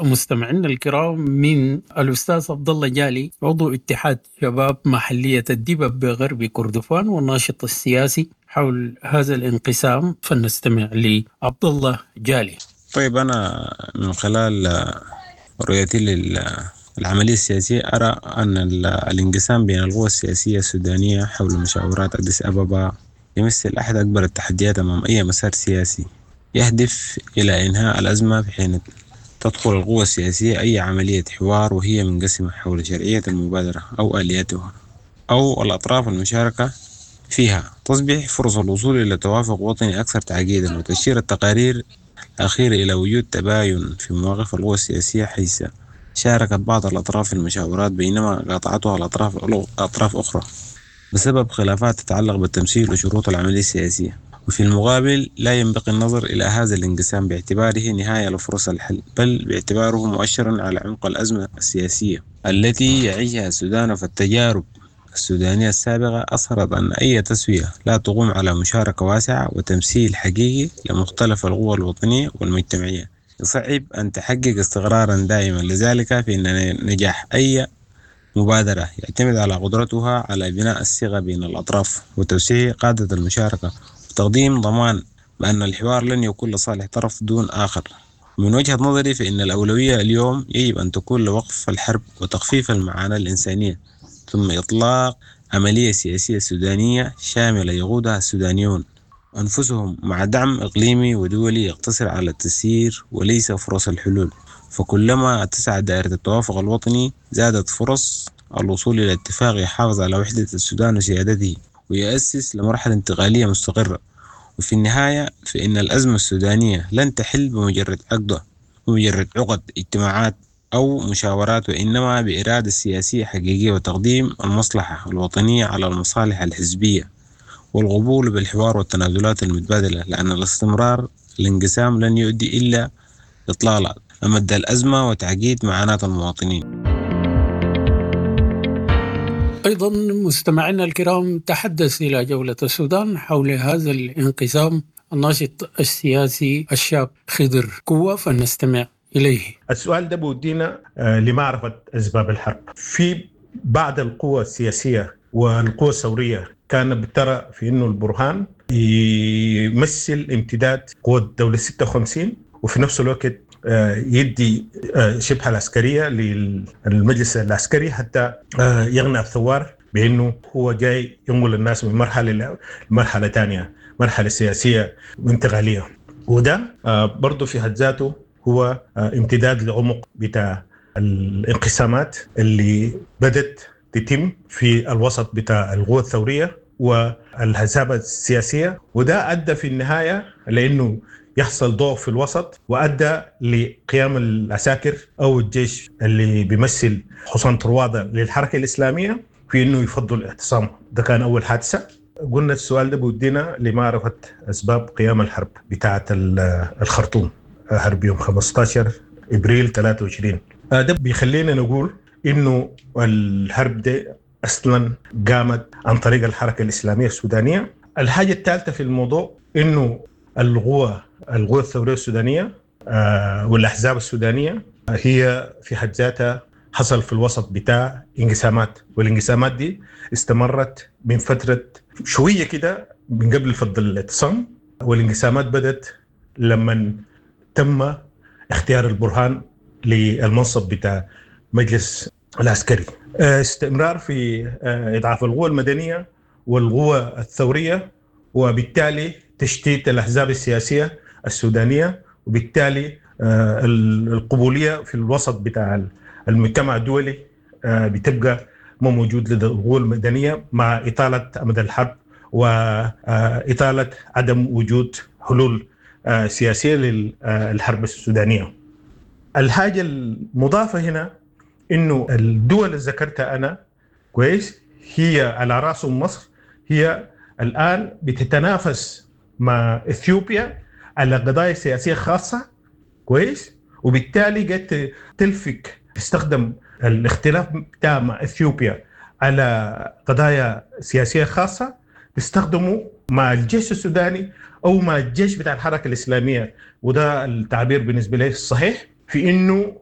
مستمعينا الكرام من الأستاذ عبد الله جالي، عضو اتحاد شباب محلية الدبب بغرب كردفان والناشط السياسي حول هذا الانقسام، فلنستمع لعبد الله جالي. طيب، أنا من خلال رؤيتي للعملية السياسية أرى أن الانقسام بين القوى السياسية السودانية حول مشاورات أديس أبابا يمثل أحد أكبر التحديات أمام أي مسار سياسي يهدف إلى إنهاء الأزمة، بحين تدخل القوى السياسية أي عملية حوار وهي منقسمة حول شرعية المبادرة أو آلياتها أو الأطراف المشاركة فيها. تصبح فرص الوصول إلى توافق وطني أكثر تعقيدا، وتشير التقارير الأخيرة إلى وجود تباين في مواقف القوى السياسية، حيث شاركت بعض الأطراف في المشاورات بينما قاطعتها أطراف أخرى بسبب خلافات تتعلق بالتمثيل وشروط العملية السياسية. وفي المقابل لا ينبغي النظر إلى هذا الانقسام باعتباره نهاية لفرص الحل، بل باعتباره مؤشرا على عمق الأزمة السياسية التي يعيشها السودان. فالتجارب السودانية السابقة أظهرت أن أي تسوية لا تقوم على مشاركة واسعة وتمثيل حقيقي لمختلف القوى الوطنية والمجتمعية يصعب أن تحقق استقرارا دائما. لذلك فإن نجاح أي مبادرة يعتمد على قدرتها على بناء الثقة بين الأطراف وتوسيع قاعدة المشاركة وتقديم ضمان بأن الحوار لن يكون لصالح طرف دون آخر. من وجهة نظري فإن الأولوية اليوم يجب أن تكون لوقف الحرب وتخفيف المعاناة الإنسانية، ثم إطلاق عملية سياسية سودانية شاملة يقودها السودانيون أنفسهم مع دعم إقليمي ودولي يقتصر على التسيير وليس فرص الحلول. فكلما اتسعت دائرة التوافق الوطني زادت فرص الوصول إلى اتفاق يحافظ على وحدة السودان وسيادته ويؤسس لمرحلة انتقالية مستقرة. وفي النهاية فإن الأزمة السودانية لن تحل بمجرد عقد اجتماعات أو مشاورات، وإنما بإرادة سياسية حقيقية وتقديم المصلحة الوطنية على المصالح الحزبية والقبول بالحوار والتنازلات المتبادلة، لأن الاستمرار الانقسام لن يؤدي إلا إطلال أمد الأزمة وتعقيد معاناة المواطنين. أيضا مستمعينا الكرام، تحدث إلى جولة السودان حول هذا الانقسام الناشط السياسي الشاب خضر قوة، فنستمع إليه. السؤال ده بودينا لمعرفة أسباب الحرب. في بعض القوى السياسية والقوى الثورية كان بترى في إنه البرهان يمثل امتداد قوة الدولة 56، وفي نفس الوقت يدي شبه العسكرية للمجلس العسكري حتى يغنى الثوار بأنه هو جاي ينقل الناس من مرحلة لمرحلة تانية، مرحلة سياسية انتقالية. وده برضو في حد ذاته هو امتداد لعمق بتاع الانقسامات اللي بدت تتم في الوسط بتاع القوى الثورية والهزابة السياسية، وده أدى في النهاية لأنه يحصل ضعف في الوسط، وأدى لقيام العساكر أو الجيش اللي بيمثل حصان طروادة للحركة الإسلامية في إنه يفضل الاعتصام. ده كان أول حادثة. قلنا السؤال ده بودينا لمعرفة أسباب قيام الحرب بتاعة الخرطوم، حرب يوم 15 إبريل 23. ده بيخلينا نقول إنه الحرب ده أصلاً قامت عن طريق الحركة الإسلامية السودانية. الحاجة الثالثة في الموضوع إنه القوى الثورية السودانية والأحزاب السودانية هي في حد ذاتها حصل في الوسط بتاع انقسامات، والانقسامات دي استمرت من فترة شوية كده من قبل فض الاعتصام، والانقسامات بدت لما تم اختيار البرهان للمنصب بتاع مجلس العسكري. استمرار في إضعاف القوى المدنية والقوى الثورية، وبالتالي تشتيت الأحزاب السياسية السودانية، وبالتالي القبولية في الوسط بتاع المجتمع الدولي بتبقى ما موجود لدى القوى المدنية، مع إطالة أمد الحرب وإطالة عدم وجود حلول سياسية للحرب السودانية. الحاجة المضافة هنا إنه الدول اللي ذكرتها أنا كويس هي على رأسهم مصر، هي الآن بتتنافس مع إثيوبيا على قضايا سياسية خاصة كويس، وبالتالي قد تستخدم الاختلاف بتاع مع إثيوبيا على قضايا سياسية خاصة، تستخدمه مع الجيش السوداني أو مع الجيش بتاع الحركة الإسلامية. وده التعبير بالنسبة لي الصحيح في إنه